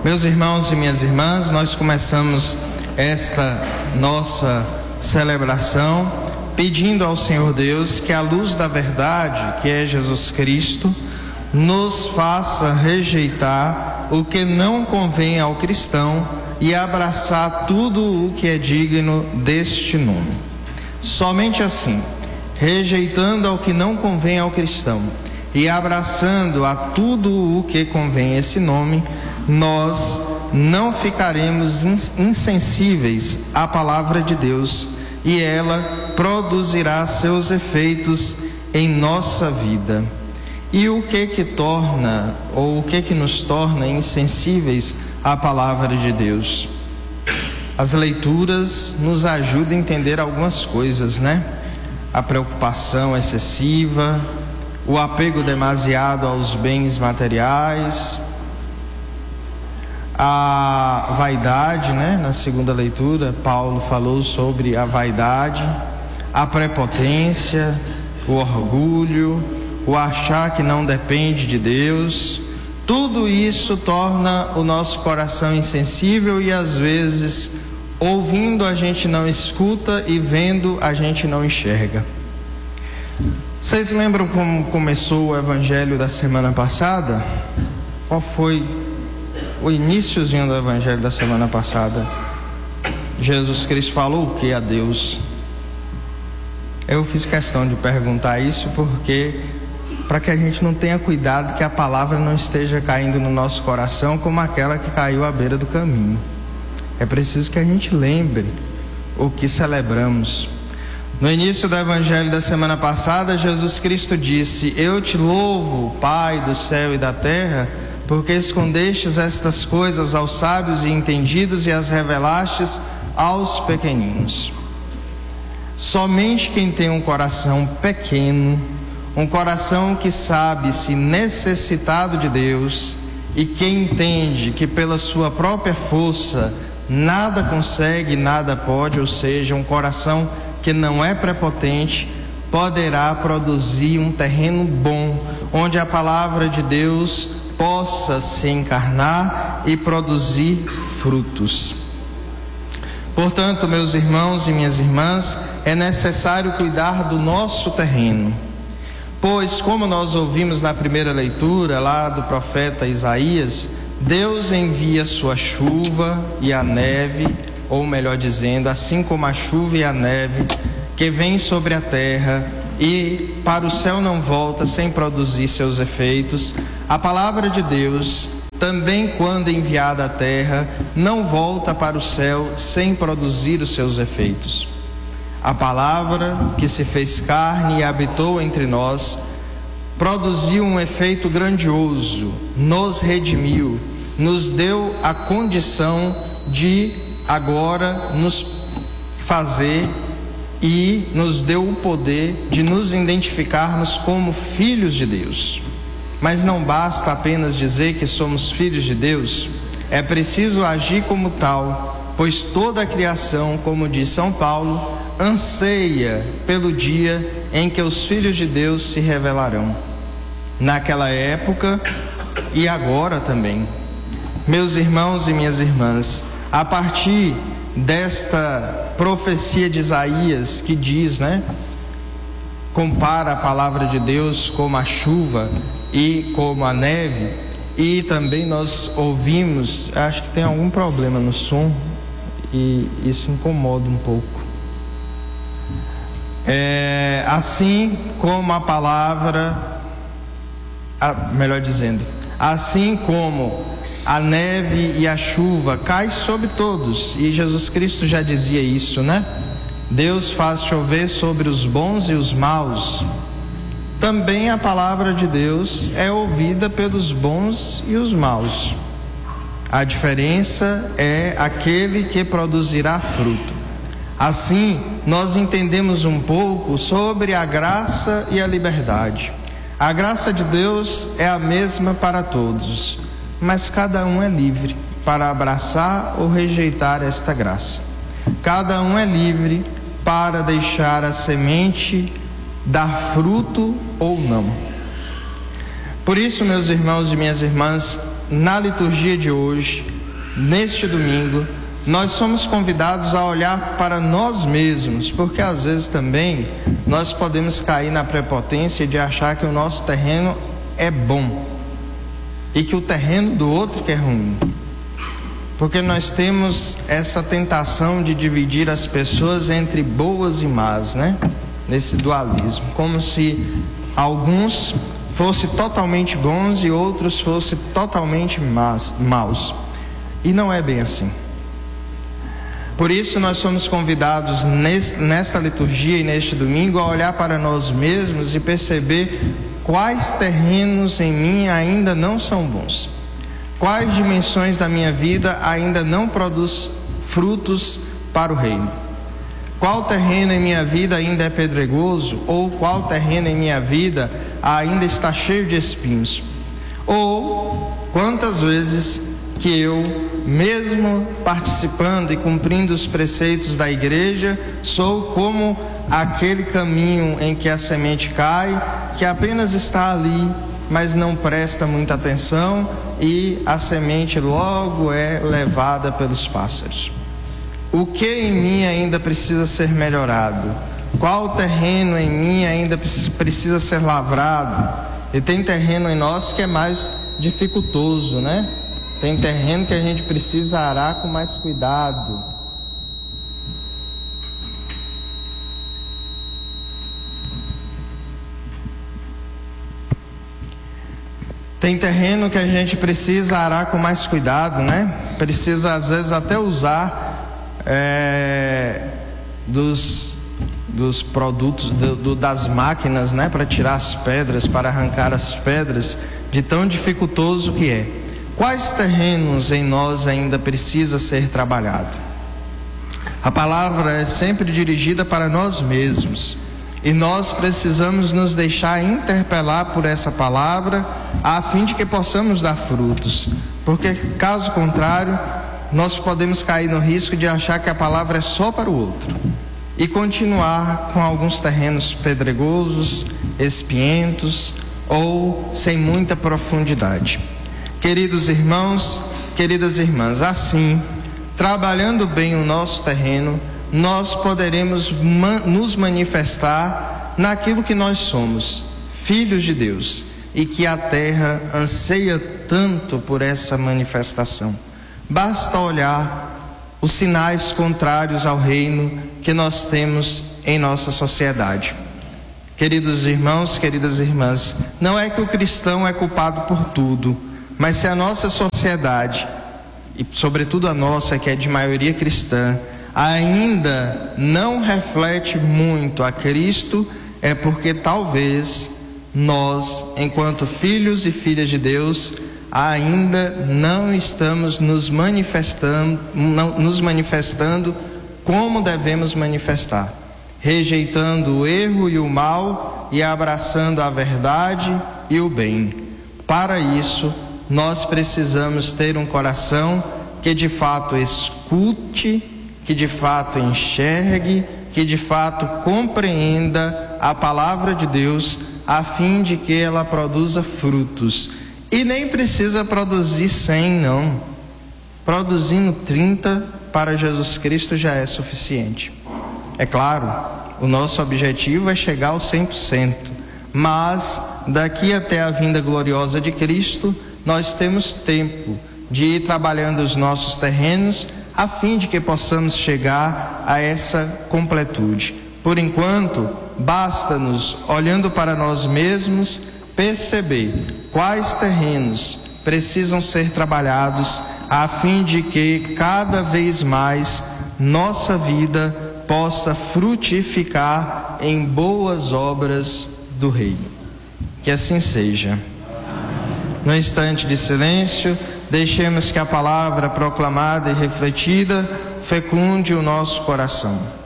Meus irmãos e minhas irmãs, nós começamos esta nossa celebração pedindo ao Senhor Deus que a luz da verdade, que é Jesus Cristo, nos faça rejeitar o que não convém ao cristão e abraçar tudo o que é digno deste nome. Somente assim, rejeitando ao que não convém ao cristão e abraçando a tudo o que convém esse nome, nós não ficaremos insensíveis à palavra de Deus e ela produzirá seus efeitos em nossa vida. E o que torna, ou o que nos torna insensíveis à palavra de Deus? As leituras nos ajudam a entender algumas coisas, né? A preocupação excessiva, o apego demasiado aos bens materiais, a vaidade, né? Na segunda leitura, Paulo falou sobre a vaidade, a prepotência, o orgulho, o achar que não depende de Deus. Tudo isso torna o nosso coração insensível e às vezes, ouvindo a gente não escuta e vendo a gente não enxerga. Vocês lembram como começou o evangelho da semana passada? Qual foi o iniciozinho do evangelho da semana passada? Jesus Cristo falou o que a Deus? Eu fiz questão de perguntar isso porque para que a gente não tenha cuidado que a palavra não esteja caindo no nosso coração como aquela que caiu à beira do caminho. É preciso que a gente lembre o que celebramos. No início do evangelho da semana passada, Jesus Cristo disse: eu te louvo, Pai do céu e da terra, porque escondestes estas coisas aos sábios e entendidos e as revelastes aos pequeninos. Somente quem tem um coração pequeno, um coração que sabe-se necessitado de Deus e que entende que pela sua própria força nada consegue, nada pode, ou seja, um coração que não é prepotente, poderá produzir um terreno bom, onde a palavra de Deus possa se encarnar e produzir frutos. Portanto, meus irmãos e minhas irmãs, é necessário cuidar do nosso terreno, pois, como nós ouvimos na primeira leitura lá do profeta Isaías, Deus envia sua chuva e a neve, ou melhor dizendo, assim como a chuva e a neve que vem sobre a terra e para o céu não volta sem produzir seus efeitos, a palavra de Deus também, quando enviada à terra, não volta para o céu sem produzir os seus efeitos. A palavra que se fez carne e habitou entre nós produziu um efeito grandioso, nos redimiu, nos deu a condição de agora nos fazer e nos deu o poder de nos identificarmos como filhos de Deus. Mas não basta apenas dizer que somos filhos de Deus, é preciso agir como tal, pois toda a criação, como diz São Paulo, anseia pelo dia em que os filhos de Deus se revelarão. Naquela época e agora também. Meus irmãos e minhas irmãs, a partir desta profecia de Isaías que diz, né, compara a palavra de Deus como a chuva e como a neve, e também nós ouvimos, acho que tem algum problema no som e isso incomoda um pouco. Assim como a palavra, melhor dizendo, assim como a neve e a chuva cai sobre todos, e Jesus Cristo já dizia isso, né? Deus faz chover sobre os bons e os maus. Também a palavra de Deus é ouvida pelos bons e os maus. A diferença é aquele que produzirá fruto. Assim, nós entendemos um pouco sobre a graça e a liberdade. A graça de Deus é a mesma para todos, mas cada um é livre para abraçar ou rejeitar esta graça. Cada um é livre para deixar a semente dar fruto ou não. Por isso, meus irmãos e minhas irmãs, na liturgia de hoje, neste domingo, nós somos convidados a olhar para nós mesmos, porque às vezes também nós podemos cair na prepotência de achar que o nosso terreno é bom e que o terreno do outro que é ruim. Porque nós temos essa tentação de dividir as pessoas entre boas e más, né? Nesse dualismo, como se alguns fossem totalmente bons e outros fossem totalmente maus. E não é bem assim. Por isso nós somos convidados nesta liturgia e neste domingo a olhar para nós mesmos e perceber quais terrenos em mim ainda não são bons. Quais dimensões da minha vida ainda não produz frutos para o reino? Qual terreno em minha vida ainda é pedregoso? Ou qual terreno em minha vida ainda está cheio de espinhos? Ou quantas vezes que eu, mesmo participando e cumprindo os preceitos da igreja, sou como aquele caminho em que a semente cai, que apenas está ali, mas não presta muita atenção e a semente logo é levada pelos pássaros. O que em mim ainda precisa ser melhorado? Qual terreno em mim ainda precisa ser lavrado? E tem terreno em nós que é mais dificultoso, né? Tem terreno que a gente precisa arar com mais cuidado. Tem terreno que a gente precisa arar com mais cuidado, né? Precisa às vezes até usar dos produtos, das máquinas, né? Para tirar as pedras, para arrancar as pedras, de tão dificultoso que é. Quais terrenos em nós ainda precisa ser trabalhado? A palavra é sempre dirigida para nós mesmos. E nós precisamos nos deixar interpelar por essa palavra, a fim de que possamos dar frutos. Porque, caso contrário, nós podemos cair no risco de achar que a palavra é só para o outro. E continuar com alguns terrenos pedregosos, espinhentos ou sem muita profundidade. Queridos irmãos, queridas irmãs, assim, trabalhando bem o nosso terreno, nós poderemos nos manifestar naquilo que nós somos, filhos de Deus, e que a terra anseia tanto por essa manifestação. Basta olhar os sinais contrários ao reino que nós temos em nossa sociedade. Queridos irmãos, queridas irmãs, não é que o cristão é culpado por tudo, mas se a nossa sociedade, e sobretudo a nossa, que é de maioria cristã, ainda não reflete muito a Cristo, é porque talvez nós, enquanto filhos e filhas de Deus, ainda não estamos nos manifestando como devemos manifestar, rejeitando o erro e o mal e abraçando a verdade e o bem. Para isso, nós precisamos ter um coração que de fato escute, que de fato enxergue, que de fato compreenda a palavra de Deus, a fim de que ela produza frutos. E nem precisa produzir 100, não. Produzindo 30 para Jesus Cristo já é suficiente. É claro, o nosso objetivo é chegar ao 100%, mas daqui até a vinda gloriosa de Cristo, nós temos tempo de ir trabalhando os nossos terrenos, a fim de que possamos chegar a essa completude. Por enquanto, basta-nos, olhando para nós mesmos, perceber quais terrenos precisam ser trabalhados, a fim de que cada vez mais nossa vida possa frutificar em boas obras do reino. Que assim seja. No instante de silêncio, deixemos que a palavra proclamada e refletida fecunde o nosso coração.